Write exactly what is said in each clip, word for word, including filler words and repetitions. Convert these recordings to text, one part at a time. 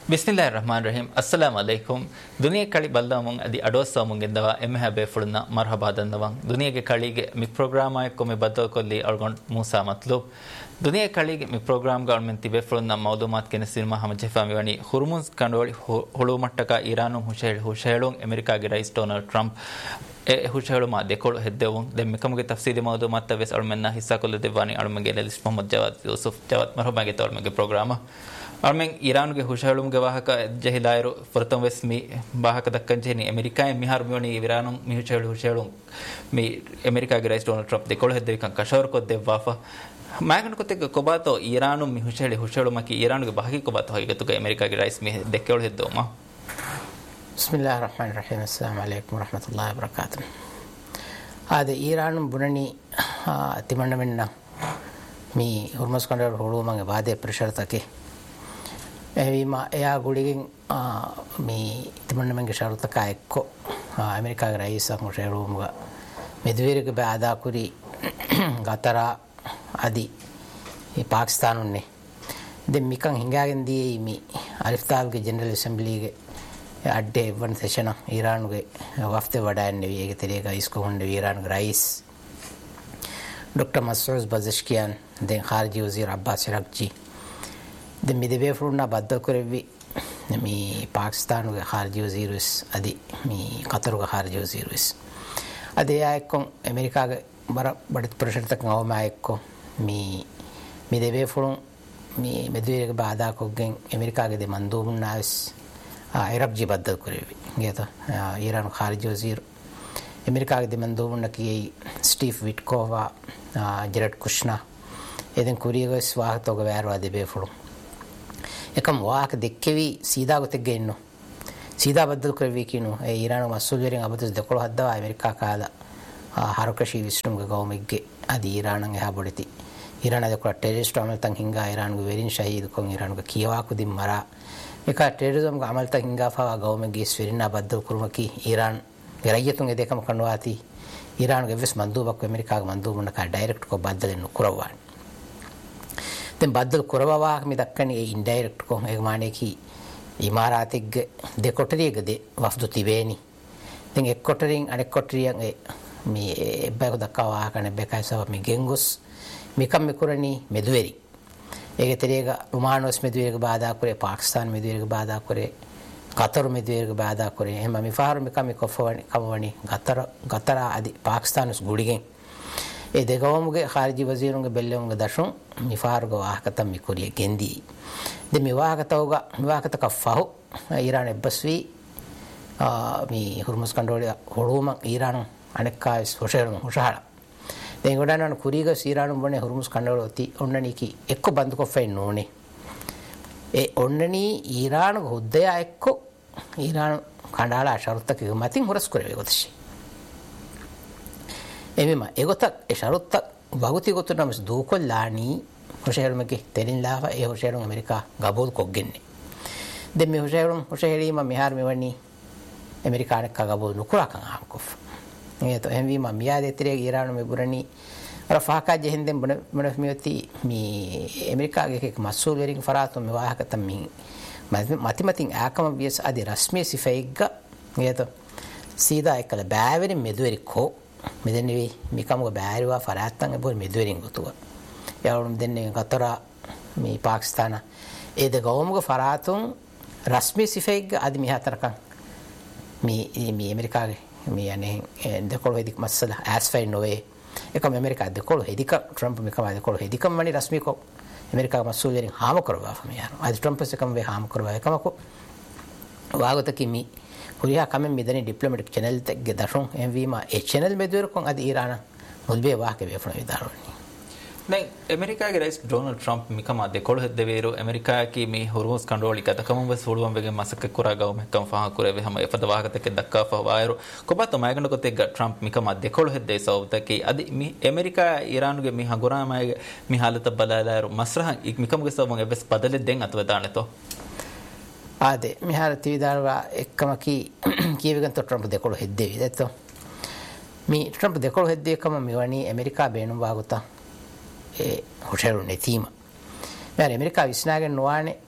Bismillahirrahmanirrahim. Assalamu alaikum. Duniya kali baldamun adi adosa mungendawa emha befulna marhaba dandawan. Duniya ke kalige mi programa ko me badal kolli argon Musa matlub. Duniya kalige mi program government tibe fulna mawdumat ken sinma hama jefami wani Hormuz kandoli holu mattaka Iranu hushel hushelun America ge rais Donald Trump e hushelu ma dekol heddewun dem mekamuge tafsili mawdumat tabes armenna hissa kolle devani armage lelis Muhammad Jawad Yusuf Jawad marhaba ge tolmage programa Armen Iran ke hushalum ke wahaka jahilairu pertama wes mi wahaka dakkan jeni Amerika yang mihar mioni Iranung mi hushal hushalum mi Amerika ke rais Donald Trump dekol hedde kan kashor ko de wafa magan ko te ko bato Iranum mi hushal hushalum ki Iran ke bahagi ko bato haiga to ke Amerika ke rais mi dekol heddo ma Bismillahirrahmanirrahim. Assalamualaikum warahmatullahi wabarakatuh. Ada Iran bunani timanna menna mi Hormuz kandar holu mange bade pressure take එවීම එයා ගුලිගෙන් මේ තිමන්නමගේ ශරුතක එක්ක ඇමරිකාගේ rice අමුෂේරුමුග මෙදුවේරක බාදාකුරි ගතරා අදි මේ පාකිස්තානුන්නේ දෙම් මිකන් හිඟාගෙන් දී මේ අලිෆ්තාල්ගේ general ඇසෙම්බලිගේ අඩේ වන් සෙෂන ඊරානුගේ වෆ්තේ වඩාන්නේ වේග තෙරේක ඉස්කෝ හොන්ඩේ ඊරානුගේ rice doctor Masood બઝેશ્કિયાન දෙන් ખારજી වઝීර් අબ્බාස් රක්ජි දැන් මේ දෙවියන් ෆුරුනා බද්ද කරෙවි මේ පාකිස්තානුගේ ખાරජී වසීරුස් අදි මේ කතරුගේ ખાරජී වසීරුස් අද එක්කොන් ඇමරිකාගේ බර බඩත් ප්‍රශර්තක නවම එක්කො මේ මේ දෙවියන් ෆුරුන් මේ මෙදුවේක බාදා කොගෙන් ඇමරිකාගේ දෙ මන්දෝමුන්නාස් අරබ්ජි බද්ද කරෙවි ගියත ඊරානු ખાරජී වසීරු ඇමරිකාගේ දෙ මන්දෝමුන්න කී ස්ටීව් විට්කෝවා ජෙරඩ් කුෂ්නා එදෙන් කුරියගේ ස්වාගතෝගේ වෑරවා දෙවියන් ෆුරුන් එකම වාහක දෙක්කෙවි සීදා ගොතෙක් ගෙන්නු සීදා බද්දල් කරවි කිනු ඒ ඊරාන මස්සුල් වරින් අබදස් දෙකොළ හද්දා ඇමරිකා කාලා හරකෂී විස්තුම්ගේ ගෞමෙක්ගේ අදි ඊරානන් එහා බොඩති ඊරාන දෙකොළ ටෙරරිස්ට් අමල්තන් හින්ගා ඊරානුගේ වෙරින් ශහීද් කොන් ඊරානුගේ කියවාකු දින් මරා එක ටෙරරිසම් අමල්තන් හින්ගා ෆා ගෞමෙක්ගේ ස්විරිනා බද්දල් කුරුමකි ඊරාන් ගරයියතුන් දෙකම කනවාති ඊරානුගේ වෙස් මන්දුබක් ඇමරිකාගේ මන්දුබුන්න කා ඩයිරෙක්ට් කො බද්දලෙන් නුකරවාන් දැන් බද්දල් කරවවා මේ දක්කනේ ඉන්ඩයිරෙක්ට් කො ඒක මානේ කි ඉමාරාතිග්ග දෙකොටරියකද වෆ්දු තිබේනි දැන් එක් කොටරින් අනෙක් කොටරියන් මේ බයක දක්වා කන බකයිසව මේ ගෙන්ගොස් මේකම් මෙකුරණි මෙදුවේරි ඒක තේරේක උමානොස් මෙදුවේරක බාධා කරේ පාකිස්තාන මෙදුවේරක බාධා කරේ කතර මෙදුවේරක බාධා කරේ එහෙම මේ ෆාර මේකම් කොෆවනි කමවනි ගතර ගතර අදි පාකිස්තානස් ගුඩිගෙන් ඒ දෙකවමුගේ ખાරජී වසීරුන්ගේ බෙල්ලෙමුගේ දශුන් මිෆාර්ග වාහකතම් මිකුරිය ගෙන්දී දෙ මිවාහකතවග මිවාහකතක ෆහු ඊරාන එබ්බස්වි මේ හුර්මුස් කන්ඩෝලිය හොළුම ඊරාන අනෙක්කාස් හොෂේරුම හොෂහල දැන් ගොඩනන කුරීග සීරානුම් වනේ හුර්මුස් කන්ඩෝලොති ඔන්නනීකි එක්ක බන්දු කොෆෙන් නෝනේ ඒ ඔන්නනී ඊරාන හොද්දය එක්ක ඊරාන කණ්ඩාලා ශරුත්තක මතින් හොරස් කරවේ ගොතෂි එමෙම එගොතක් ඒ ශරුත්තක් වගුති ගොතුනමස් දූකොල්ලානී හොෂේරුමගේ තෙලින් ලාවා ඒ හොෂේරුම් ඇමරිකා ගබෝල් කොග්ගෙන්නේ දෙම් මේ හොෂේරුම් හොෂේරීම මිහාර මෙවනි ඇමරිකානක ගබෝල් නුකුරාකන් ආම්කොෆ් මේ તો එම්වි මා මියා දෙතරේ ඊරාන මේ බුරණි අර ෆාකා ජෙහෙන්දෙන් බන මන මියති මේ ඇමරිකාගේ එක මස්සූල් වරින් ෆරාතුම් මේ වාහකතම් මි මතිමතින් ආකම වියස් අධි රස්මී සිෆෙයිග්ග මේ તો සීදා එකල බෑවෙරි මෙදුවරි කෝ මෙදෙන්නේ මිකමුග බෑරිවා ෆරාත්තන් එබොල් මෙදුවරින් ගොතුව යවුම් දෙන්නේ ගතර මේ පාකිස්තාන ඒ දෙගොමුග ෆරාතුන් රස්මී සිෆෙයිග්ග අධි මිහතරකන් මේ මේ ඇමරිකාගේ මේ යන්නේ දෙකොළ වෙදික මස්සල ඇස්ෆයි නොවේ එකම ඇමරිකා දෙකොළ හෙදික ට්‍රම්ප් මේකම දෙකොළ හෙදිකම් වනි රස්මී කො ඇමරිකා මස්සූල් වරින් හාම කරවා ෆමියාන අද ට්‍රම්ප් එකම වේ හාම කරවා එකමකො වාගත කිමි Korea kamen midani diplomatic channel tagge dashon envima e channel medur kon adi Iran mulbe wahke wefuna vidaroni ne America ge rais Donald Trump mikama de kol hedde veru America ki mi Hormuz control ikata kamum bas holuwan wege masaka kura gaw mekam faha kurave hama efada wahaka ke dakka fa wairu kobato maigando ko te Trump mikama de kol hedde sawta ki adi mi America Iran ge mi hagurama mi halata balalaru masraha ik mikam ge sawon ebes badale den atwa dane to ආදේ මිහාර තිවිදාරවා එක්කමකි කීවගන්ත Trump දෙකොළ හෙද්දේ විදත්ත මේ Trump දෙකොළ හෙද්දේ කම මෙවනි America බේනුම් වාගුතා ඒ හොෂෙරු නෙතීම මම America විශ්නාගෙන නොවානේ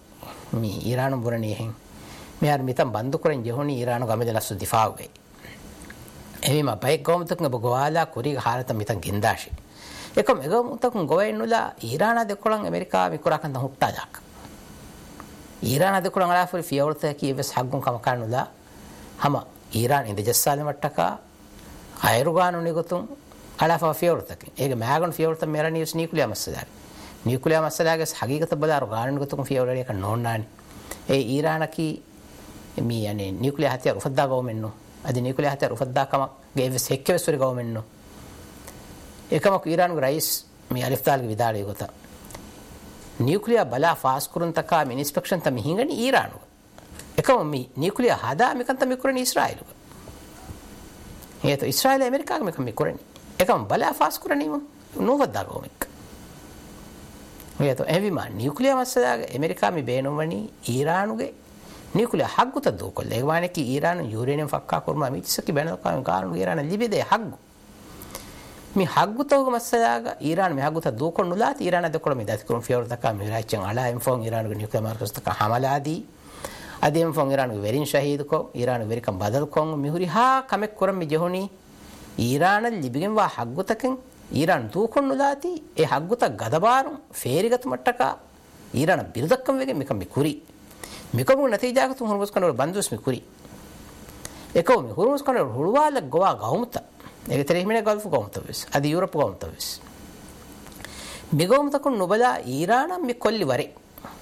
මේ ඊරාන බුරණිය hen මෙයාර මිතම් බන්දු කරන් ජෙහොනි ඊරාන ගමෙද ලස්සු දිෆාව වේ එවිම බයි ගොමතක් නබ ගවාලා කුරි හාරත මිතම් ගෙන්දාෂි එකම එගොමතක් ගොවෙන්නුලා ඊරාන දෙකොළන් America මිකුරකන් ද හුට්ටා දාක ඊරාන දෙකොළන් අලාෆරි ෆියවර්ත කීවස් හග්ගුන් කම කන්නුලා හම ඊරාන ඉඳ ජස්සාල මට්ටක අයරුගානු නිගතුන් අලාෆා ෆියවර්තක ඒක මෑගන් ෆියවර්ත මෙරනියස් නියුක්ලියර් මස්සදාරි නියුක්ලියර් මස්සදාගේ හගීගත බදාරු ගානු නිගතුන් ෆියවර්ත එක නෝන්නානි ඒ ඊරානකි මේ යන්නේ නියුක්ලියර් හතිය උෆද්දා ගවමෙන්නෝ අද නියුක්ලියර් හතිය උෆද්දා කම ගේවස් එක්කවස්වරි ගවමෙන්නෝ එකම ඊරාන්ගේ රයිස් මේ අලිෆ්තාල්ගේ විදාලේ ගොත නියුක්ලියර් බලා ෆාස් කුරුන් තකා මින් ඉන්ස්පෙක්ෂන් තම හිඟනි ඊරානු එකම මේ නියුක්ලියර් හදා මේකන් තම කුරණි ඊශ්‍රායලු හේතු ඊශ්‍රායල ඇමරිකාගේ මේක මේ කුරණි එකම බලා ෆාස් කුරණිම නෝවද්දා ගොමෙක් හේතු එවිමා නියුක්ලියර් මස්සදාගේ ඇමරිකා මේ බේනොවනි ඊරානුගේ නියුක්ලියර් හග්ගුත දෝකොල්ල ඒ වගේ කි ඊරාන යුරේනියම් ෆක්කා කුරුමා මිත්සකි බැනලකම කාරණු ඊරාන ලිබෙදේ හග්ගු මේ හග්ගුතෝග මස්සදාග ඊරාන මේ හග්ගුත දෝකොන්නුලා ඊරාන දකොළ මේ දතිකුරුම් ෆියවර් දක්කා මේ රාච්චන් අලා එම් ෆෝන් ඊරානගේ නියුක්ලියර් මාර්කස් දක්කා හමලාදී අදෙම් ෆෝන් ඊරානගේ වෙරින් ශහීද් කො ඊරාන වෙරිකම් බදල් කොන් මිහුරි හා කමෙක් කුරම් මේ ජෙහොනි ඊරාන ලිබිගෙන් වා හග්ගුතකෙන් ඊරාන දෝකොන්නුලාති ඒ හග්ගුත ගදබාරු ෆේරිගත මට්ටක ඊරාන බිරුදක්කම් වෙගෙන් මේක මේ කුරි මේකම නතිජාගතු හුරුමස් කනවල බන්දුස් මේ කුරි එකෝ මේ හුරුමස් කනවල හුරුවාල ගවා ගවමුත ඒක තෙරෙහිමනේ ගල්ෆ් ගවමුත වෙස් අද යුරෝප ගවමුත වෙස් මෙගවමුත කොන් නොබලා ඊරාන මේ කොල්ලි වරේ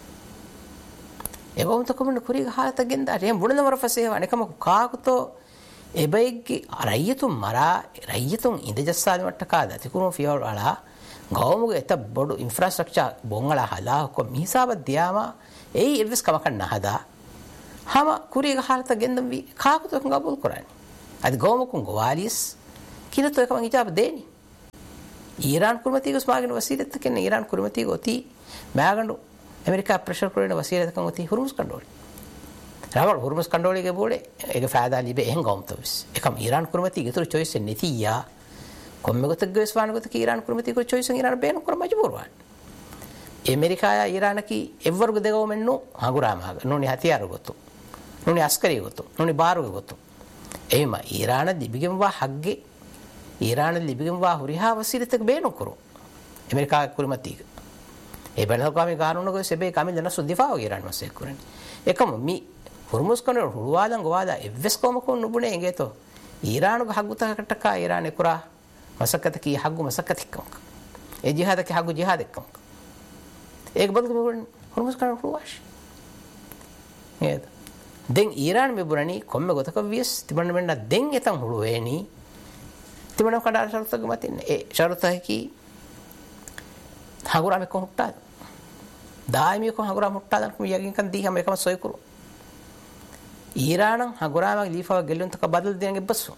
එගවමුත කොමන කුරි ගහත ගෙන්දා රේ බුණන වර ෆසේ වනකම කාකුතෝ එබෙයිගේ රයියතුන් මරා රයියතුන් ඉඳජස්සාල මට්ටකා දතිකුරු ෆියවල් වලා ගවමුගේ එත බොඩු ඉන්ෆ්‍රාස්ට්‍රක්චර් බොංගලා හලා කො මිහිසාව දියාම ඒ ඉර්විස් කමකන් නහදා හම කුරි ගහත ගෙන්දම් වි කාකුතෝ ගබුල් කරන්නේ අද ගවමුකුන් ගවාලිස් කිනතෝ එකම ඉජාබ දෙනි ඊරාන් කුරුමතිගස් මාගෙන වසීලත් කෙන ඊරාන් කුරුමතිග ඔති මෑගඬු ඇමරිකා ප්‍රෙෂර් කරන වසීලත් කන් ඔති හුරුමස් කණ්ඩෝලි රාවල් හුරුමස් කණ්ඩෝලිගේ බෝලේ ඒක ෆෑදා ලිබේ එහෙන් ගවම්තවස් එකම ඊරාන් කුරුමතිග ඉතුරු චොයිස් නෙතියා කොම්මගත ගස් වානගත කී ඊරාන් කුරුමතිග චොයිස් ඊරාන් බේන කර මජබූරවන් ඇමරිකාය ඊරානකි එවර්ග දෙගවමෙන්නු හගුරාමාග නොනි හතියාරු ගොතු නොනි අස්කරිය ගොතු නොනි බාරුග ගොතු එහිම ඊරාන දිබිගෙම වා හග්ගේ ඊරාන ලිබිගෙම වා හුරිහා වසීලතක බේනු කරු ඇමරිකා කුරුමතිග ඒ බනල්කාමි කාරුණක සෙබේ කමිල් දනසු දිෆාව ඊරාන වසේ කුරන්නේ එකම මි හුරුමුස් කන හුරුවාලන් ගවාදා එවස් කොමකොන් නුබුනේ එගේතෝ ඊරාන හග්ගුතකට කා ඊරානේ කුරා මසකත කී හග්ගු මසකතික්කම ඒ ජිහාද කී හග්ගු ජිහාදෙක්කම ඒක බඳු හුරුමුස් කන හුරුවාෂ නේද දැන් ඊරාන මෙබුරණි කොම්මෙ ගොතක වියස් තිබන්න මෙන්න දැන් එතන් හුරු වේනි තිබන කඩාර ශරතක මතින් ඒ ශරතයි හගුරාම කොහොට්ටා දායිමිය කො හගුරාම මුට්ටා දන් යකින් කන් දීහම එකම සොය කුරු ඊරාන හගුරාම ලීෆා ගෙල්ලුන් තක බදල් දෙනගේ බස්සු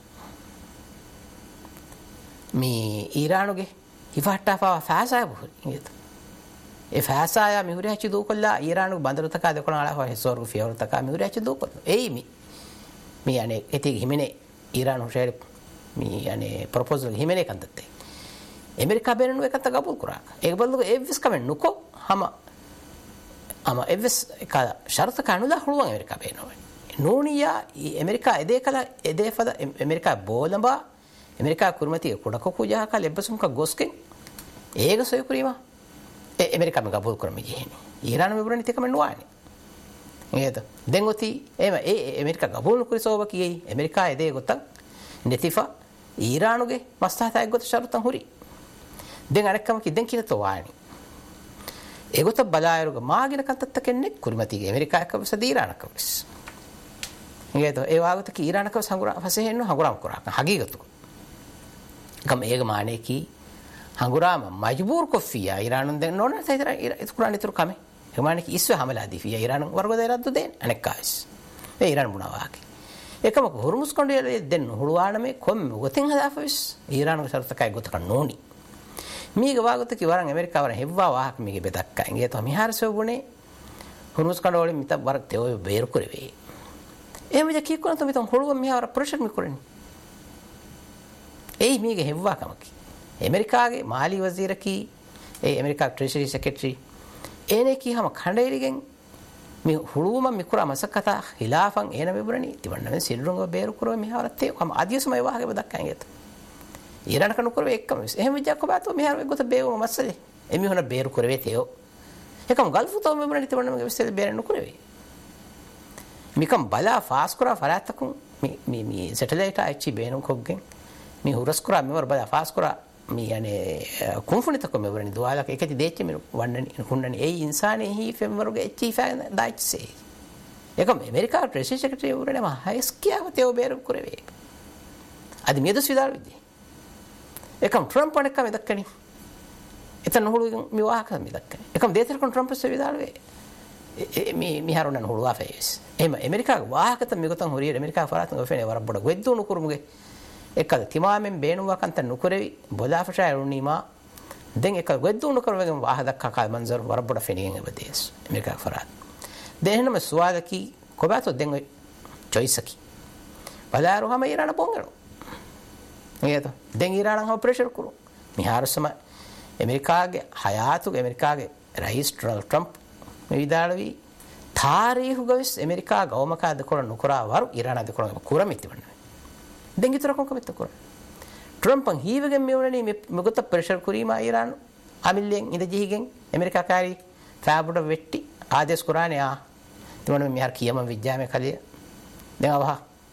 මේ ඊරානුගේ හිෆට්ටාපා ෆාසාය බුහි නේද ඒ ෆාසාය මිහුරිය හචි දෝකොල්ලා ඊරානු බන්දර තක දෙකොන අලා හෙසෝරු ෆියවරු තක මිහුරිය හචි දෝකොල් එයි මි මේ යන්නේ එති හිමිනේ ඊරානු ෂෙර් මේ යන්නේ ප්‍රොපෝසල් හිමිනේ කන්දත්තේ ඇමරිකා බෙරනු එකත ගබුල් කුරා ඒක බල්ලු එවස් කමෙන් නුකෝ හම අම එවස් එක ෂරත කනුලා හුරුවන් ඇමරිකා බේනෝ නෝනියා ඇමරිකා එදේ කල එදේ ෆද ඇමරිකා බෝලඹා ඇමරිකා කුරුමතිය කුඩක කුජා කල එබ්බසුම්ක ගොස්කෙන් ඒක සොය කුරීම ඒ ඇමරිකා මේ ගබුල් කරමි ජීහෙනි ඊරාන මෙබුරනි තකම නුවානි නේද දැන් ඔති එම ඒ ඇමරිකා ගබුල් කුරිසෝව කීයි ඇමරිකා එදේ ගොතන් නෙතිෆා ඊරානුගේ මස්තාතය ගොත ෂරතන් හුරි දැන් අරකම කි දැන් කිනතෝ වානි ඒගොත බලායරුග මාගෙන කන්තත්ත කෙනෙක් කුරිමතිගේ ඇමරිකා එකවස දීරානකවස් නේද ඒ වාගත කි ඊරානකව සංගුරා ෆසෙහෙන්නු හගුරාම් කරා හගීගතු ගම ඒක මානේ කි හගුරාම මජබූර් කොෆියා ඊරානුන් දැන් නෝන තේතර ඒක කුරාන් ඉතුරු කමේ ඒ මානේ කි ඉස්ව හමලා දීෆියා ඊරානු වර්ග දෙරද්දු දෙන් අනෙක් කාස් ඒ ඊරාන බුණාවාකි එකම හොර්මුස් කොණ්ඩේ දෙන්න හුරුවානමේ කොම් උගතින් හදාෆවිස් ඊරානු සර්තකයි ගොතක නෝනි මීග වාගත කි වරන් ඇමරිකා වරන් හෙව්වා වාහක මීගේ බෙදක්කා ඉංගේ තෝ මිහාරසෝ බුනේ හොර්මුස් කොණ්ඩේ මිත වරක් තේ ඔය බේර කරවේ එමෙද කි කොන තෝ මිතන් හොරුව මිහාර ප්‍රොජෙක්ට් මි කරන්නේ ඒ මීගේ හෙව්වා කමකි ඇමරිකාගේ මාලි වසීරකි ඒ ඇමරිකා ට්‍රෙෂරි සෙක්‍රටරි එනේ කි හැම කණ්ඩේරිගෙන් මේ හුළුම මිකුරා මසකතා හිලාෆන් එන මෙබරණි තිබන්නම සිල්රුංග බේරු කරව මිහාරත් ඒ කම අදියසමයි වාහගේ බදක්කන් ඒත ඊරණ කනු කරව එක්කම එහෙම විජක් කොබාතෝ මිහාර වෙගොත බේව මස්සලේ එමි හොන බේරු කරවේ තේෝ එකම ගල්ෆුතෝ මෙබරණි තිබන්නම ගෙවිසෙල් බේරන්න කරවේ මිකම් බලා ෆාස් කරා ෆරාතකුන් මේ මේ මේ සැටලයිට් ආච්චි බේනුම් කොග්ගෙන් මේ හුරස් කරා මෙවර බලා ෆාස් කරා මේ යන්නේ කුන්ෆුනිතක මෙවරනි දුවාලක එකති දෙච්ච මෙ වන්නනි කුන්නනි ඒ ඉන්සානේ හි ෆෙම්වරුගේ එච්චි ෆෑන දාච්සේ එකම ඇමරිකා ප්‍රෙසිඩන්ට් සෙක්‍රටරි වරනේ මා හයිස්කියාව තේෝ බේරු කරවේ අද මේද ස්විදාල් විදි එකම ට්‍රම්ප් අනක මෙදක්කනි එතන හොළු මේ වාහක මෙදක්කනි එකම දේතරකන් ට්‍රම්ප් ස්විදාල් වේ මේ මිහරුණන් හොළුවා ෆේස් එහෙම ඇමරිකා වාහකත මෙගතන් හොරිය ඇමරිකා ෆරාතන් ගොෆෙනේ වරබඩ වෙද්දුණු කුරුමුගේ එකද තිමාමෙන් බේනුවකන්ත නුකරවි බොදාෆෂා රුණීමා දෙන් එක වෙද්දුණු කරවගෙන වාහ දක්කා කල් මන්සර් වරබඩ ෆෙනියෙන් එබදේස් ඇමරිකා ෆරාත් දෙහෙනම සුවාදකි කොබාතෝ දෙන් චොයිසකි බලාරුහම ඉරාන පොංගලෝ නේද දෙන් ඉරාන හව ප්‍රෙෂර් කරු මිහාරසම ඇමරිකාගේ හයාතුගේ ඇමරිකාගේ රයිස් ට්‍රම්ප් මේ විදාලවි තාරීහු ගවිස් ඇමරිකා ගවමකා දකොර නුකරා වරු ඉරාන දකොර කුරමිති වන්න දෙංගිතර කොන් කමිත කර ට්‍රම්පන් හීවගෙන් මෙවරණි මෙගොත ප්‍රෙෂර් කුරීමා ඉරාන අමිල්ලෙන් ඉඳ ජීගෙන් ඇමරිකා කාරී ෆෑබුඩ වෙට්ටි ආදේශ කුරානේ ආ තිමන මෙහර කියම විද්‍යාමය කලිය දැන් අවහ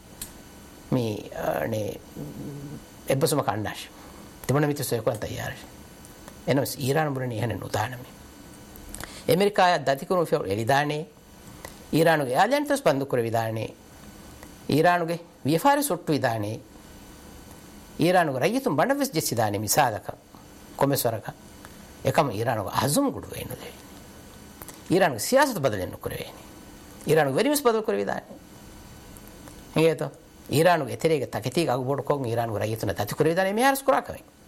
මේ නේ එබ්බසම කණ්ඩාශ තිමන මිතුසේ කොන් තයාරශ එනස් ඉරාන බුරණි එහෙන නුදානමි ඇමරිකා දතිකුරු ෆෙල් එලිදානේ ඉරානුගේ ආජන්තස් බන්දු කර විදානේ ඉරානුගේ විෆාර සොට්ටු විදානේ ඉරානුගේ රයිතුම් බණවස් ජෙසිදානේ මිසාදක කොමෙස්වරක එකම ඉරානුගේ අසුම් ගුඩු වෙන්නේ ඉරානුගේ සියාසත බදලෙන්න කරවේ ඉරානුගේ වෙරිමස් බදල් කර විදානේ හේත ඉරානුගේ එතරේක තකති අග බොඩ කොන් ඉරානුගේ රයිතුන දති කර විදානේ මෙහරස් කරා කවේ